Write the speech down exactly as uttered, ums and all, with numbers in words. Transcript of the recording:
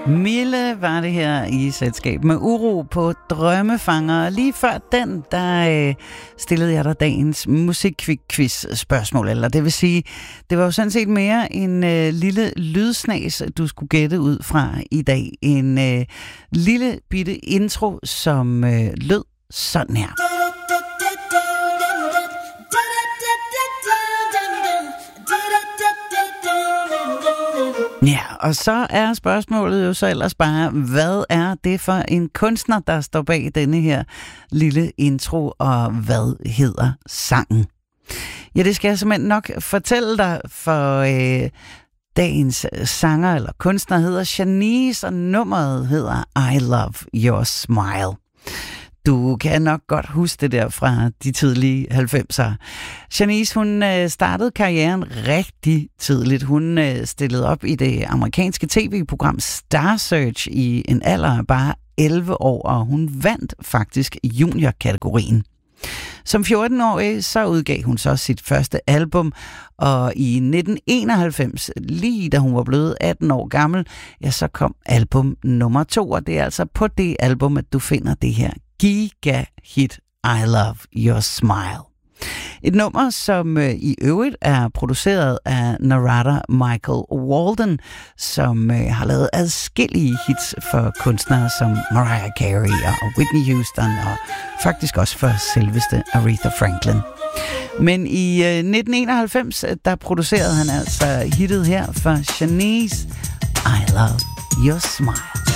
Mille var det her i selskab med Uro på Drømmefanger. Lige før den, der øh, stillede jeg dig dagens musikquiz-spørgsmål. Eller det vil sige, det var jo sådan set mere en øh, lille lydsnas, du skulle gætte ud fra i dag. En øh, lille bitte intro, som øh, lød sådan her. Ja, og så er spørgsmålet jo så ellers bare, hvad er det for en kunstner, der står bag denne her lille intro, og hvad hedder sangen? Ja, det skal jeg simpelthen nok fortælle dig, for øh, dagens sanger eller kunstner hedder Shanice, og nummeret hedder I Love Your Smile. Du kan nok godt huske det der fra de tidlige halvfemser. Shanice, hun startede karrieren rigtig tidligt. Hun stillede op i det amerikanske tv-program Star Search i en alder af bare elleve år, og hun vandt faktisk junior-kategorien. Som fjorten-årig så udgav hun så sit første album, og i nitten enoghalvfems, lige da hun var blevet atten år gammel, ja, så kom album nummer to, og det er altså på det album, at du finder det her giga-hit I Love Your Smile. Et nummer, som øh, i øvrigt er produceret af Narada Michael Walden, som øh, har lavet adskillige hits for kunstnere som Mariah Carey og Whitney Houston, og faktisk også for selveste Aretha Franklin. Men i øh, nitten enoghalvfems, der producerede han altså hittet her for Shanice, I Love Your Smile.